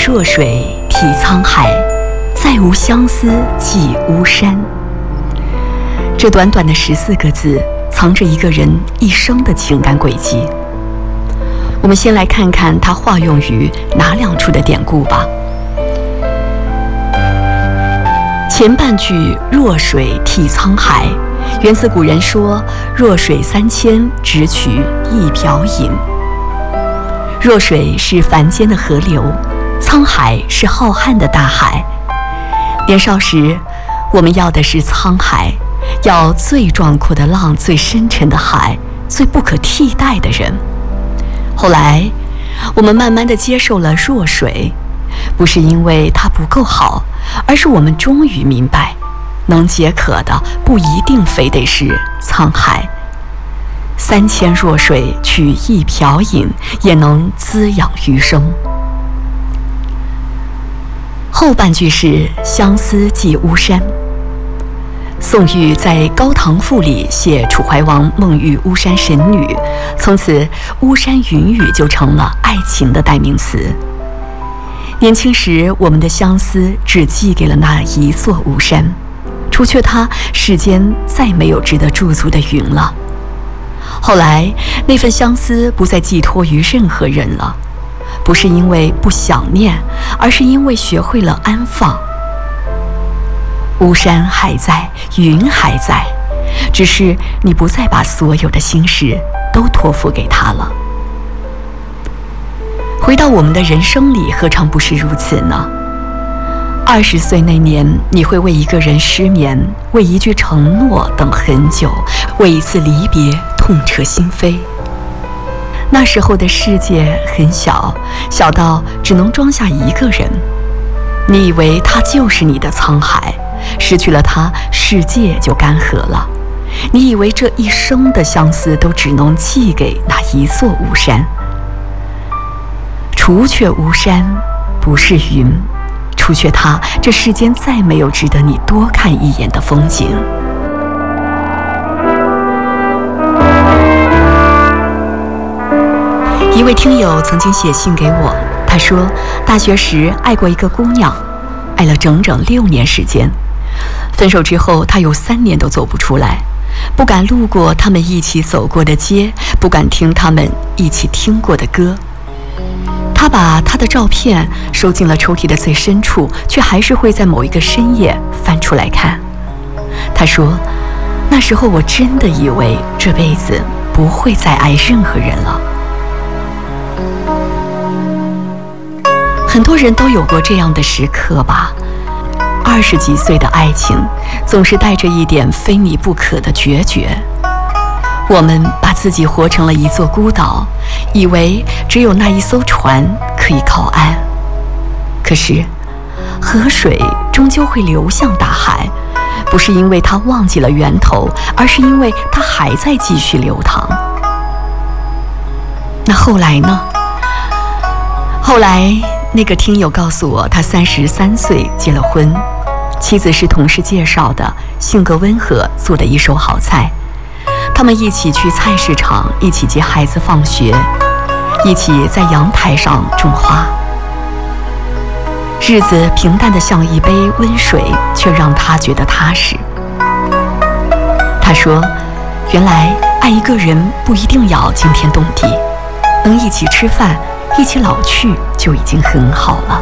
弱水替沧海，再无相思寄巫山。这短短的14个字，藏着一个人一生的情感轨迹。我们先来看看它化用于哪两处的典故吧。前半句弱水替沧海，源自古人说弱水3000，只取一瓢饮。弱水是凡间的河流，沧海是浩瀚的大海。年少时，我们要的是沧海，要最壮阔的浪，最深沉的海，最不可替代的人。后来，我们慢慢地接受了弱水，不是因为它不够好，而是我们终于明白，能解渴的不一定非得是沧海。3000弱水取一瓢饮，也能滋养余生。后半句是相思寄巫山。宋玉在《高唐赋》里写楚怀王梦遇巫山神女，从此巫山云雨就成了爱情的代名词。年轻时，我们的相思只寄给了那一座巫山，除却它，世间再没有值得驻足的云了。后来，那份相思不再寄托于任何人了，不是因为不想念，而是因为学会了安放。巫山还在，云还在，只是你不再把所有的心事都托付给他了。回到我们的人生里，何尝不是如此呢？20岁那年，你会为一个人失眠，为一句承诺等很久，为一次离别痛彻心扉。那时候的世界很小，小到只能装下一个人。你以为他就是你的沧海，失去了他，世界就干涸了。你以为这一生的相思都只能寄给那一座巫山，除却巫山，不是云，除却它，这世间再没有值得你多看一眼的风景。一位听友曾经写信给我，他说大学时爱过一个姑娘，爱了整整6年时间。分手之后，他有3年都走不出来，不敢路过他们一起走过的街，不敢听他们一起听过的歌。他把他的照片收进了抽屉的最深处，却还是会在某一个深夜翻出来看。他说，那时候我真的以为这辈子不会再爱任何人了。很多人都有过这样的时刻吧，20几岁的爱情总是带着一点非你不可的决绝。我们把自己活成了一座孤岛，以为只有那一艘船可以靠岸。可是河水终究会流向大海，不是因为它忘记了源头，而是因为它还在继续流淌。那后来呢？后来那个听友告诉我，他33岁结了婚，妻子是同事介绍的，性格温和，做的一手好菜。他们一起去菜市场，一起接孩子放学，一起在阳台上种花。日子平淡的像一杯温水，却让他觉得踏实。他说，原来爱一个人不一定要惊天动地，能一起吃饭，一起老去就已经很好了。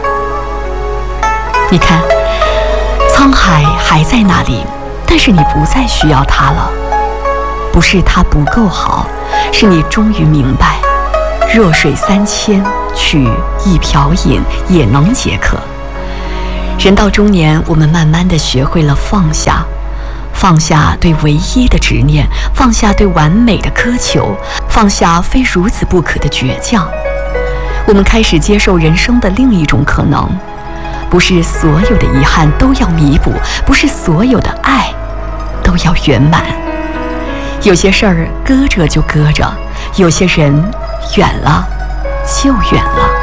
你看，沧海还在那里，但是你不再需要它了。不是它不够好，是你终于明白，弱水3000，取一瓢饮也能解渴。人到中年，我们慢慢地学会了放下，放下对唯一的执念，放下对完美的苛求，放下非如此不可的倔强。我们开始接受人生的另一种可能，不是所有的遗憾都要弥补，不是所有的爱都要圆满。有些事儿搁着就搁着，有些人远了就远了。